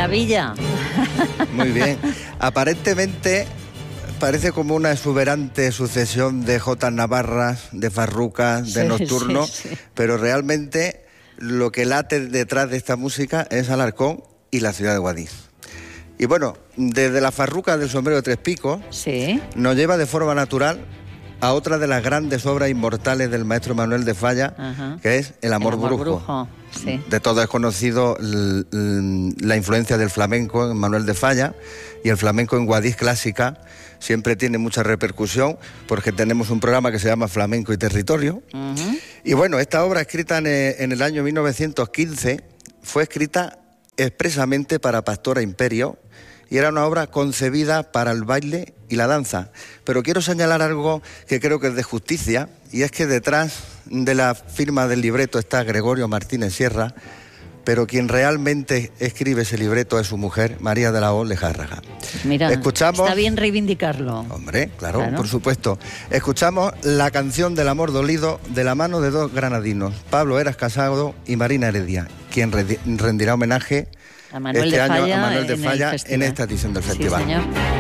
maravilla. Muy bien. Aparentemente parece como una exuberante sucesión de jotas navarras, de farrucas, de nocturnos, sí. Pero realmente lo que late detrás de esta música es Alarcón y la ciudad de Guadix. Y bueno, desde la farruca del sombrero de tres picos, sí, nos lleva de forma natural a otra de las grandes obras inmortales del maestro Manuel de Falla, que es El amor brujo. Sí. De todo es conocido la influencia del flamenco en Manuel de Falla, y el flamenco en Guadix clásica siempre tiene mucha repercusión porque tenemos un programa que se llama Flamenco y Territorio. Y bueno, esta obra escrita en el año 1915 fue escrita expresamente para Pastora Imperio, y era una obra concebida para el baile y la danza. Pero quiero señalar algo que creo que es de justicia, y es que detrás de la firma del libreto está Gregorio Martínez Sierra, pero quien realmente escribe ese libreto es su mujer, María de la O Lejárraga. Mira, está bien reivindicarlo. Hombre, claro, por supuesto. Escuchamos la canción del amor dolido de la mano de dos granadinos, Pablo Eras Casado y Marina Heredia, quien rendirá homenaje a Manuel este de año Falla a Manuel de Falla en esta edición del festival. Sí, señor.